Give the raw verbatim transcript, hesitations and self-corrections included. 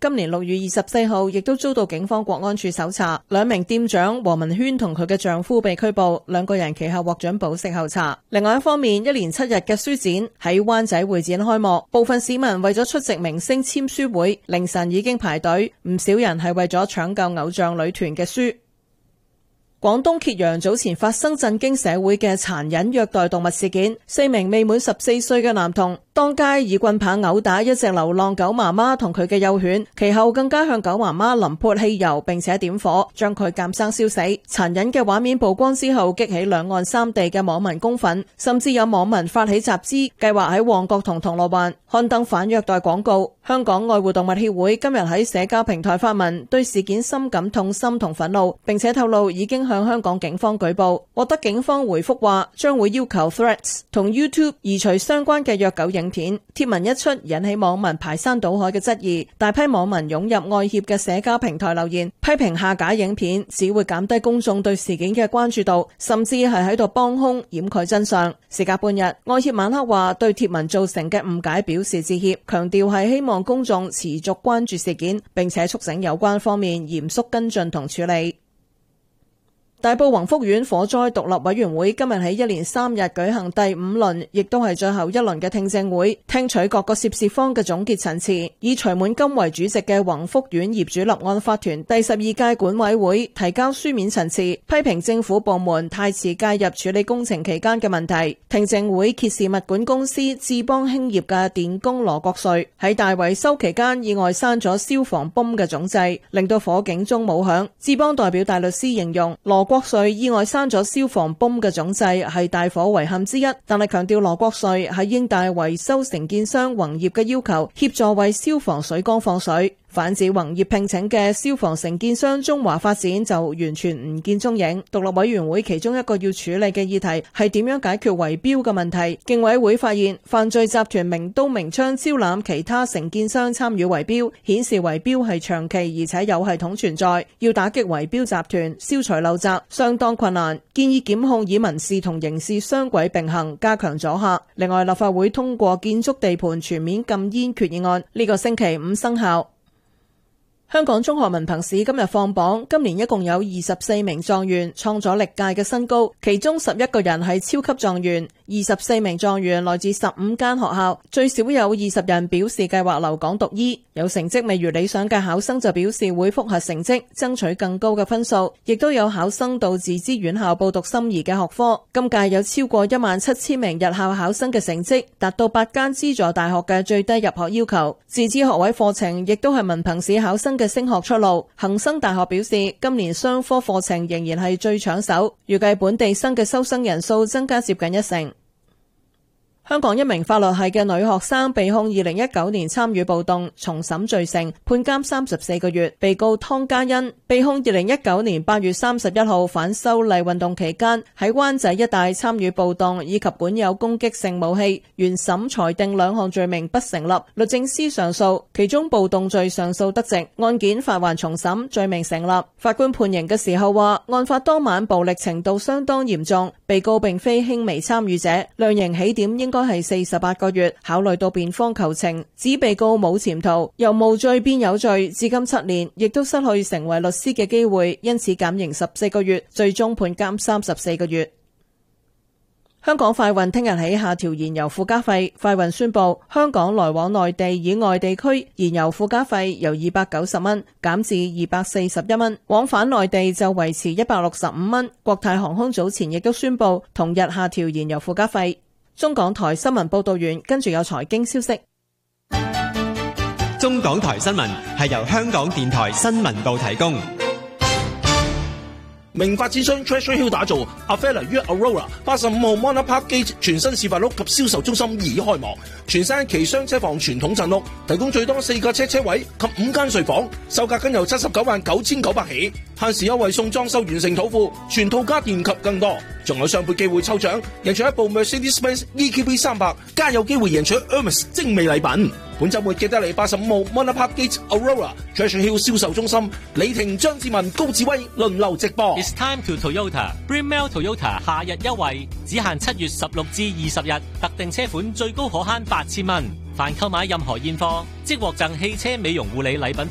今年六月二十四號亦都遭到警方國安處搜查，兩名店長黃文軒同佢嘅丈夫被拘捕，兩個人其後獲准保釋候查。另外一方面，一連七日嘅書展喺灣仔會展開幕，部分市民為咗出席明星簽書會，凌晨已經排隊，唔少人係為咗搶救偶像女團嘅書。廣東揭陽早前發生震驚社會嘅殘忍虐待動物事件，四名未滿十四歲嘅男童當街以棍棒毆打一隻流浪狗媽媽同佢嘅幼犬，其後更加向狗媽媽淋潑汽油並且點火，將佢監生燒死。殘忍嘅畫面曝光之後，激起兩岸三地嘅網民公憤，甚至有網民發起集資，計劃喺旺角同銅鑼灣刊登反虐待廣告。香港愛護動物協會今日喺社交平台發文，對事件深感痛心同憤怒，並且透露已經向香港警方舉報，獲得警方回覆話將會要求 Threads 同 YouTube 移除相關嘅虐狗影片。貼文一出，引起網民排山倒海嘅質疑，大批網民湧入愛協嘅社交平台留言，批評下架影片只會減低公眾對事件嘅關注度，甚至係喺度幫兇掩蓋真相。事隔半日，愛協晚黑話對貼文造成嘅誤解表示致歉，強調係希望公眾持續關注事件，並且促請有關方面嚴肅跟進同處理。大埔宏福苑火災獨立委員會今日喺一連三日舉行第五輪，亦都係最後一輪嘅聽證會，聽取各個涉事方嘅總結陳詞。以徐滿金為主席嘅宏福苑業主立案法團第十二屆管委會提交書面陳詞，批評政府部門太遲介入處理工程期間嘅問題。聽證會揭示物管公司智邦興業嘅電工羅國瑞喺大維修期間意外閂咗消防泵嘅總掣，令到火警鐘冇響。智邦代表大律師形容羅國瑞意外閂咗消防泵嘅總掣係大火遺憾之一，但係強調羅國瑞係應大維修承建商宏業嘅要求，協助為消防水缸放水。反指宏業聘請嘅消防承建商中華發展就完全唔見蹤影。獨立委員會其中一個要處理嘅議題係點樣解決圍標嘅問題。競委會發現犯罪集團明刀明槍招攬其他承建商參與圍標，顯示圍標係長期而且有系統存在，要打擊圍標集團、消除陋習相當困難。建議檢控以民事同刑事雙軌並行，加強阻嚇。另外，立法會通過建築地盤全面禁煙決議案，呢個星期五生效。香港中學文憑試今日放榜，今年一共有二十四名狀元，創咗歷屆嘅新高，其中十一個人係超級狀元。二十四名狀元來自十五間學校，最少有二十人表示計劃留港讀醫。有成績未如理想嘅考生就表示會複核成績，爭取更高嘅分數。亦都有考生到自資院校報讀心儀嘅學科。今屆有超過一萬七千名日校考生嘅成績達到八間資助大學嘅最低入學要求。自資學位課程亦都係文憑試考生嘅升學出路。恒生大學表示，今年商科課程仍然係最搶手，預計本地生嘅收生人數增加接近一成。香港一名法律系嘅女學生被控二零一九年參與暴動，重審罪成，判監三十四個月。被告湯嘉欣被控二零一九年八月三十一號反修例運動期間喺灣仔一帶參與暴動以及管有攻擊性武器。原審裁定兩項罪名不成立，律政司上訴，其中暴動罪上訴得直，案件發還重審，罪名成立。法官判刑嘅時候話，案發當晚暴力程度相當嚴重，被告並非輕微參與者，量刑起點應該係四十八個月。考慮到辯方求情，指被告冇潛逃，由無罪變有罪，至今七年，亦都失去成為律師嘅機會，因此減刑十四個月，最終判監三十四個月。香港快運聽日起下調燃油附加費，快運宣布香港來往內地以外地區燃油附加費由二百九十蚊減至二百四十一蚊，往返內地就維持一百六十五蚊。國泰航空早前亦都宣布同日下調燃油附加費。中港台新聞報道完，跟住有財經消息。 中港台新聞係由香港電台新聞部提供。 明發展商 Treasure Hill 打造 Avella 於 Aurora 八十五號 Manor Park Gate 全新示範屋及銷售中心已開幕，全新一期雙車房傳統鎮屋，提供最多四個車車位及五間睡房，售價僅由七十九萬九千九百起，限時優惠送裝修完成土庫，全套家電及更多，仲有雙倍機會抽獎，贏取一部 Mercedes-Benz E Q B 三百，加有機會贏取 Hermes 精美禮品。本週末記得嚟八十五號 Manor Park Gate Aurora Treasure Hill 銷售中心，李婷、張志文、高志威輪流直播。 It's time to Toyota Bremel Toyota 夏日優惠，只限七月十六至二十日，特定車款最高可慳八千蚊。凡購買任何現貨，即獲贈汽車美容護理禮品。